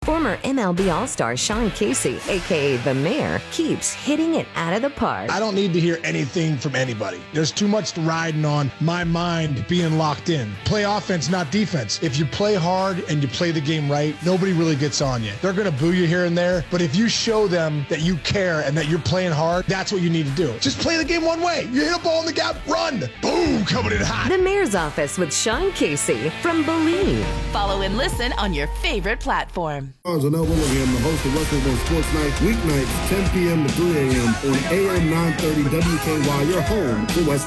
Former MLB All-Star Sean Casey, a.k.a. The Mayor, keeps hitting it out of the park. I don't need to hear anything from anybody. There's too much riding on my mind being locked in. Play offense, not defense. If you play hard and you play the game right, nobody really gets on you. They're going to boo you here and there, but if you show them that you care and that you're playing hard, that's what you need to do. Just play the game one way. You hit a ball in the gap, run. Boom, coming in hot. The Mayor's Office with Sean Casey from Believe. Follow and listen on your favorite platform. Charles Willingham, the host of West Coast Sports Night, weeknights 10 p.m. to 3 a.m. on AM 930 WKY, your home for West